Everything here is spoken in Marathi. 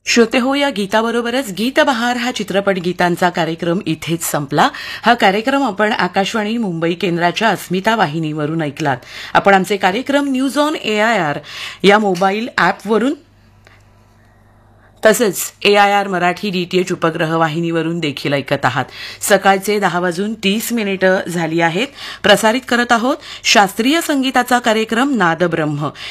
श्रोते हो, या गीताबरोबरच गीतबहार हा चित्रपट गीतांचा कार्यक्रम इथेच संपला. हा कार्यक्रम आपण आकाशवाणी मुंबई केंद्राच्या अस्मिता वाहिनीवरून ऐकलात. आपण आमचे कार्यक्रम न्यूज ऑन AIR या मोबाईल ॲपवरून तसंच AIR मराठी DTH उपग्रह वाहिनीवरून देखील ऐकत आहात. सकाळचे 10:30 झाली आहेत. प्रसारित करत आहोत शास्त्रीय संगीताचा कार्यक्रम नादब्रह्म.